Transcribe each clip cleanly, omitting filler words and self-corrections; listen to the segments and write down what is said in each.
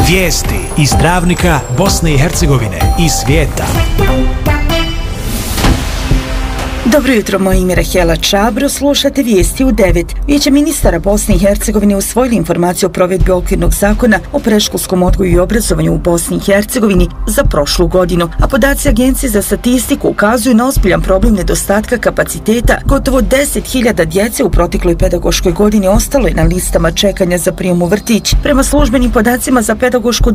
Vijesti iz Travnika, Bosne i Hercegovine i svijeta. Dobro jutro, moje ime je Rahela Čabro, slušate vijesti u 9. Vijeće ministara Bosne i Hercegovine usvojili informaciju o provedbi okvirnog zakona o predškolskom odgoju i obrazovanju u Bosni i Hercegovini za prošlu godinu, a podaci Agencije za statistiku ukazuju na ozbiljan problem nedostatka kapaciteta. Gotovo 10.000 djece u protekloj pedagoškoj godini ostalo je na listama čekanja za prijem u vrtić. Prema službenim podacima za pedagošku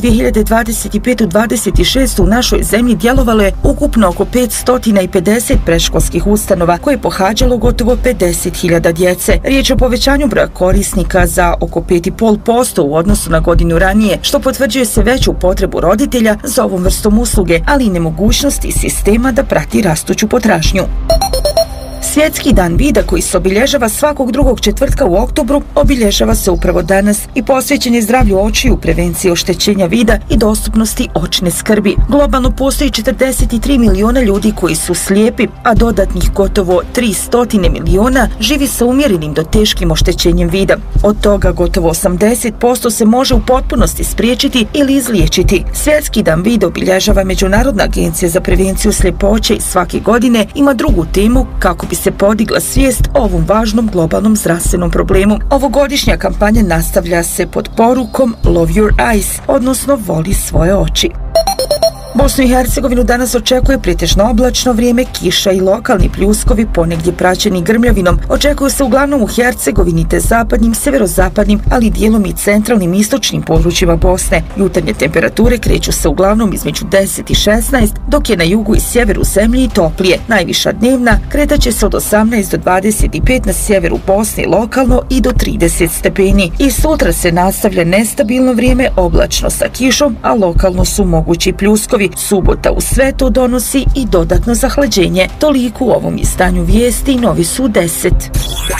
2025-26 u našoj zemlji djelovalo je ukupno oko 550 predškolskih ustanova koje je pohađalo gotovo 50.000 djece. Riječ je o povećanju broja korisnika za oko 5,5% u odnosu na godinu ranije, što potvrđuje se veću potrebu roditelja za ovom vrstom usluge, ali i nemogućnosti sistema da prati rastuću potražnju. Svjetski dan vida, koji se obilježava svakog drugog četvrtka u oktobru, obilježava se upravo danas i posvećen je zdravlju očiju, prevenciji oštećenja vida i dostupnosti očne skrbi. Globalno postoji 43 miliona ljudi koji su slijepi, a dodatnih gotovo 300 miliona živi sa umjerenim do teškim oštećenjem vida. Od toga gotovo 80% se može u potpunosti spriječiti ili izliječiti. Svjetski dan vida obilježava Međunarodna agencija za prevenciju sljepoće i svake godine ima drugu temu kako bi se podigla svijest o ovom važnom globalnom zdravstvenom problemu. Ovogodišnja kampanja nastavlja se pod porukom Love your eyes, odnosno voli svoje oči. Bosnu i Hercegovinu danas očekuje pretežno oblačno vrijeme, kiša i lokalni pljuskovi, ponegdje praćeni grmljavinom. Očekuju se uglavnom u Hercegovini te zapadnim, severozapadnim, ali dijelom i centralnim istočnim područjima Bosne. Jutarnje temperature kreću se uglavnom između 10 i 16, dok je na jugu i sjeveru zemlje i toplije. Najviša dnevna kretaće se od 18 do 25 na sjeveru Bosne lokalno i do 30 stepeni. I sutra se nastavlja nestabilno vrijeme, oblačno sa kišom, a lokalno su mogući pljuskovi. Subota u sve to donosi i dodatno zahlađenje. Toliko u ovom izdanju vijesti, novi su 10.